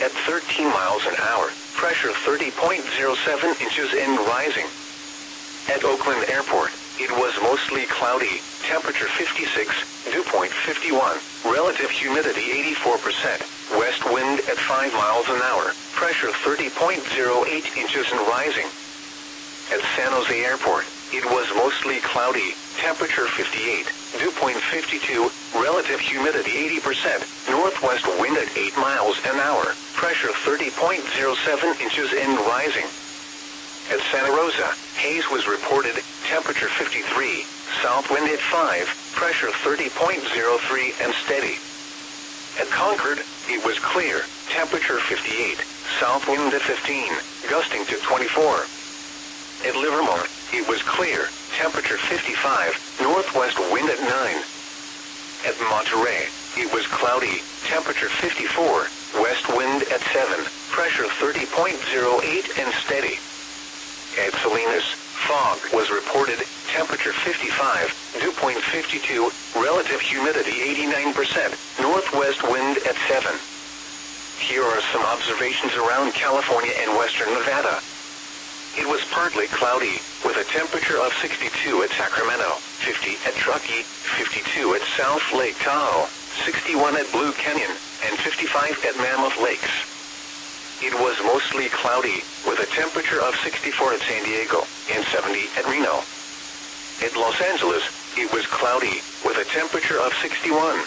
at 13 miles an hour, pressure 30.07 inches and rising. At Oakland Airport, it was mostly cloudy, temperature 56, dew point 51, relative humidity 84%, west wind at 5 miles an hour, pressure 30.08 inches and rising. At San Jose Airport, it was mostly cloudy, temperature 58, dew point 52, relative humidity 80%, northwest wind at 8 miles an hour, pressure 30.07 inches and rising. At Santa Rosa, haze was reported, temperature 53, south wind at 5, pressure 30.03 and steady. At Concord, it was clear, temperature 58, south wind at 15, gusting to 24. At Livermore, it was clear, temperature 55, northwest wind at 9. At Monterey, it was cloudy, temperature 54, west wind at 7, pressure 30.08 and steady. At Salinas, fog was reported, temperature 55, dew point 52, relative humidity 89%, northwest wind at 7. Here are some observations around California and western Nevada. It was partly cloudy, with a temperature of 62 at Sacramento, 50 at Truckee, 52 at South Lake Tahoe, 61 at Blue Canyon, and 55 at Mammoth Lakes. It was mostly cloudy, with a temperature of 64 at San Diego, and 70 at Reno. At Los Angeles, it was cloudy, with a temperature of 61.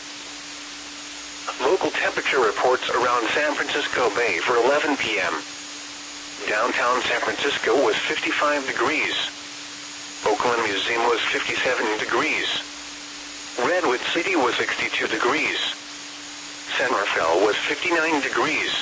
Local temperature reports around San Francisco Bay for 11 p.m. Downtown San Francisco was 55 degrees. Oakland Museum was 57 degrees. Redwood City was 62 degrees. San Rafael was 59 degrees.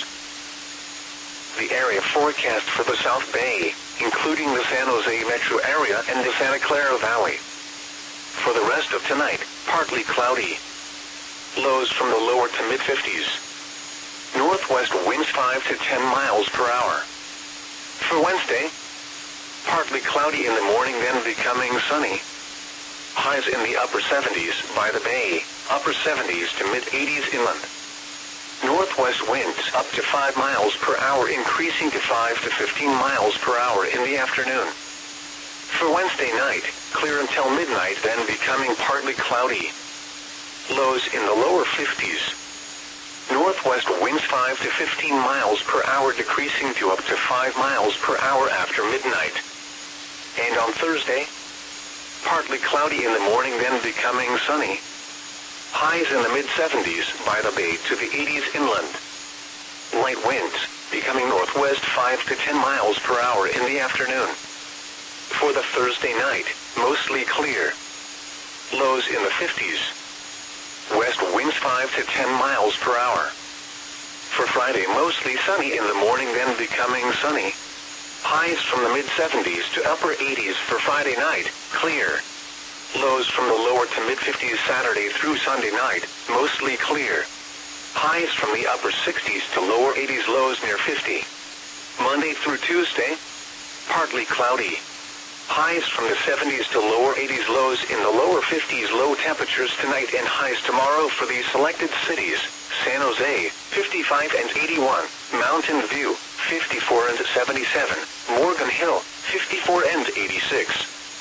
The area forecast for the South Bay, including the San Jose metro area and the Santa Clara Valley. For the rest of tonight, partly cloudy. Lows from the lower to mid-50s. Northwest winds 5 to 10 miles per hour. For Wednesday, partly cloudy in the morning, then becoming sunny. Highs in the upper 70s by the bay, upper 70s to mid-80s inland. Northwest winds up to 5 miles per hour, increasing to 5 to 15 miles per hour in the afternoon. For Wednesday night, clear until midnight, then becoming partly cloudy. Lows in the lower 50s. Northwest winds 5 to 15 miles per hour, decreasing to up to 5 miles per hour after midnight. And on Thursday, partly cloudy in the morning, then becoming sunny. Highs in the mid-70s by the bay to the 80s inland. Light winds, becoming northwest 5 to 10 miles per hour in the afternoon. For the Thursday night, mostly clear. Lows in the 50s. West winds 5 to 10 miles per hour. For Friday, mostly sunny in the morning, then becoming sunny. Highs from the mid-70s to upper 80s for Friday night, clear. Lows from the lower to mid-50s Saturday through Sunday night, mostly clear. Highs from the upper 60s to lower 80s, lows near 50. Monday through Tuesday, partly cloudy. Highs from the 70s to lower 80s, lows in the lower 50s. Low temperatures tonight and highs tomorrow for these selected cities: San Jose, 55 and 81, Mountain View, 54 and 77, Morgan Hill, 54 and 86.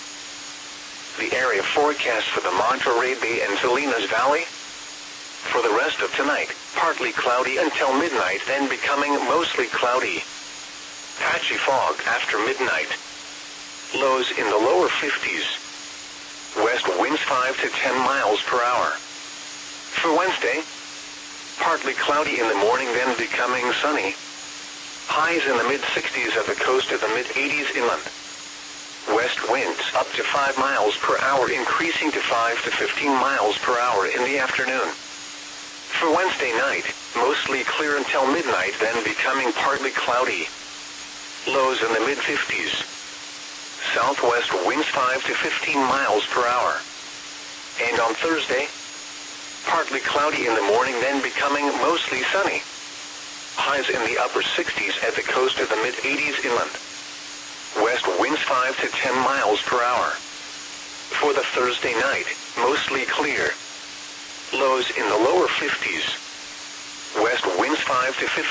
The area forecast for the Monterey Bay and Salinas Valley. For the rest of tonight, partly cloudy until midnight, then becoming mostly cloudy. Patchy fog after midnight. Lows in the lower 50s. West winds 5 to 10 miles per hour. For Wednesday, partly cloudy in the morning, then becoming sunny. Highs in the mid-60s at the coast of the mid-80s inland. West winds up to 5 miles per hour, increasing to 5 to 15 miles per hour in the afternoon. For Wednesday night, mostly clear until midnight, then becoming partly cloudy. Lows in the mid-50s. Southwest winds 5 to 15 miles per hour. And on Thursday, partly cloudy in the morning, then becoming mostly sunny. Highs in the upper 60s at the coast of the mid-80s inland. West winds 5 to 10 miles per hour. For the Thursday night, mostly clear. Lows in the lower 50s. West winds 5 to 15